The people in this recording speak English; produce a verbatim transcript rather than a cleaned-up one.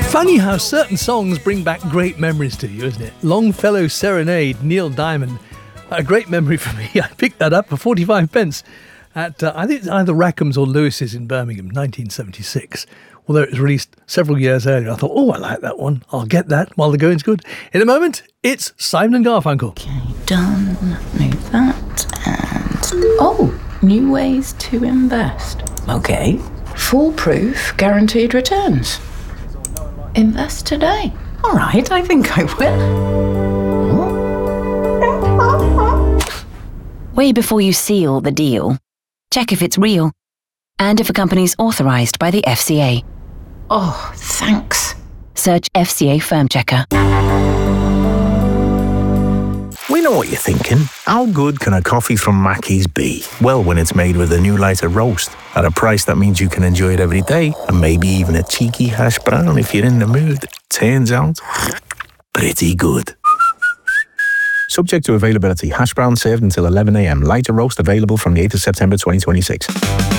Funny how certain songs bring back great memories to you, isn't it? Longfellow Serenade, Neil Diamond. A great memory for me. I picked that up for forty-five pence at, uh, I think it's either Rackham's or Lewis's in Birmingham, nineteen seventy-six. Although it was released several years earlier. I thought, oh, I like that one. I'll get that while the going's good. In a moment, it's Simon and Garfunkel. Okay, done. Move that. And... oh, new ways to invest. Okay. Foolproof guaranteed returns. Invest today. All right, I think I will. Way before you seal the deal, check if it's real and if a company's authorized by the F C A. Oh, thanks. Search F C A Firm Checker. We know what you're thinking. How good can a coffee from Mackey's be? Well, when it's made with a new lighter roast at a price that means you can enjoy it every day, and maybe even a cheeky hash brown if you're in the mood. Turns out, pretty good. Subject to availability. Hash brown served until eleven a.m. Lighter roast available from the eighth of September twenty twenty-six.